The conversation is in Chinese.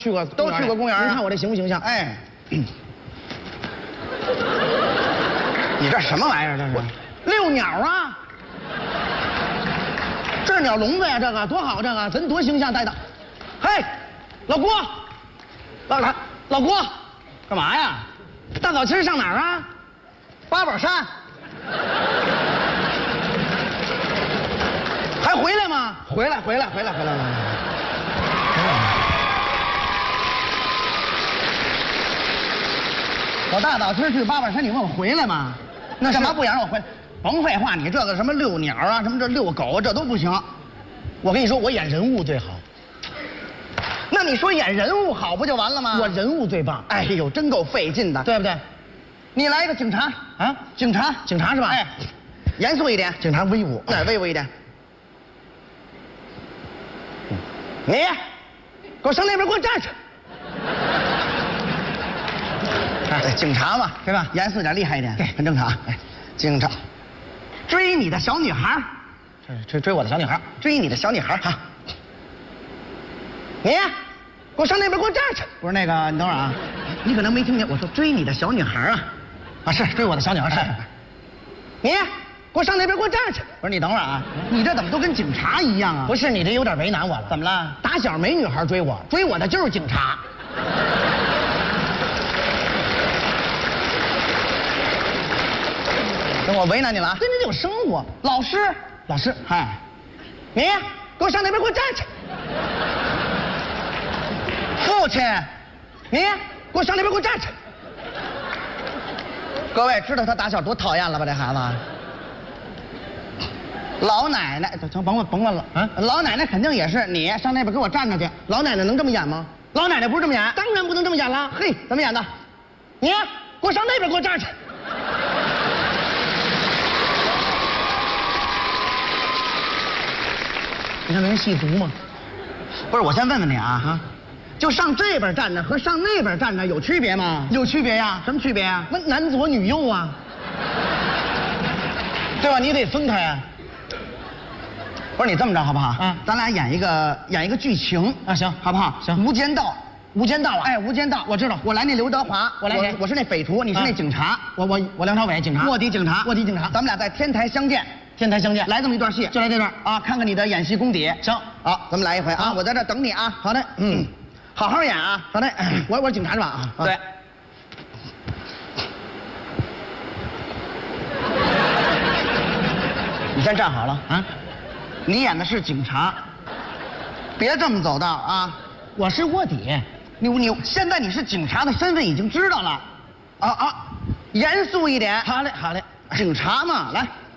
去过， 都去过公园。 您看我这形不形象？ 哎，你这什么玩意儿？这是遛鸟啊！这是鸟笼子呀，这个多好，这个咱多形象带的。嘿，老郭，老郭， 干嘛呀？ 大早清上哪儿啊？ 八宝山。 还回来吗？ 回来。我大早晨去八宝山，你问我回来吗？那干嘛不想让我回来？甭废话，你这个什么遛鸟啊，什么这遛狗啊，这都不行。 我跟你说，我演人物最好。 那你说演人物好不就完了吗？ 我人物最棒。 哎呦，真够费劲的， 对不对？ 你来一个警察啊， 警察是吧？ 哎，严肃一点， 警察威武， 威武一点。你，给我上那边给我站着。哎，警察嘛， 对吧？ 严肃点，厉害一点， 对， 很正常。哎，警察，追你的小女孩， 追我的小女孩， 追你的小女孩哈。你，给我上那边给我站着。不是那个，你等会儿啊，你可能没听见，我说追你的小女孩啊， 啊是追我的小女孩是。 你，给我上那边给我站着。不是你等会儿啊，你这怎么都跟警察一样啊？ 不是你这有点为难我了。 怎么了？ 打小没女孩追我，追我的就是警察。 我为难你了啊！ 对，那有生活。 老师，哎，你给我上那边给我站着。父亲，你给我上那边给我站着。各位知道他打小多讨厌了吧？这孩子。老奶奶，行，甭问了啊！老奶奶肯定也是，你上那边给我站着去。老奶奶能这么演吗？老奶奶不是这么演， 当然不能这么演了。 嘿，怎么演的？你给我上那边给我站着。 你看那人戏足吗？ 不是，我先问问你啊，就上这边站着和上那边站着有区别吗？ 有区别呀。 什么区别呀？ 那男左女右啊，对吧？你得分开啊。 不是你这么着好不好？ 啊， 咱俩演一个剧情啊，行， 好不好？ 行。 无间道啊！ 哎，无间道， 我知道。 我来那刘德华， 我来谁？ 我是那匪徒，你是那警察。 我梁朝伟，警察。 卧底警察。咱们俩在天台相见。来这么一段戏， 就来这段啊，看看你的演戏功底。 行， 好，咱们来一回啊，我在这等你啊。 好的， 好好演啊。 好的，我是警察是吧？啊， 对。你先站好了啊。你演的是警察，别这么走道啊！ 我是卧底， 你现在你是警察的身份已经知道了，严肃一点。 好嘞， 警察嘛，来。